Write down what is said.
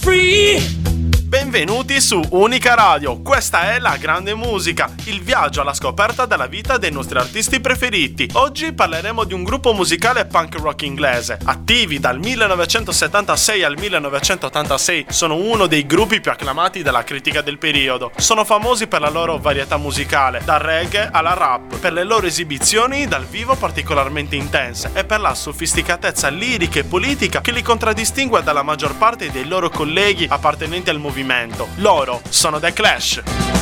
Free! Benvenuti su Unica Radio, questa è La Grande Musica, il viaggio alla scoperta della vita dei nostri artisti preferiti. Oggi parleremo di un gruppo musicale punk rock inglese. Attivi dal 1976 al 1986, sono uno dei gruppi più acclamati dalla critica del periodo. Sono famosi per la loro varietà musicale, dal reggae alla rap, per le loro esibizioni dal vivo particolarmente intense e per la sofisticatezza lirica e politica che li contraddistingue dalla maggior parte dei loro colleghi appartenenti al movimento. Loro sono The Clash.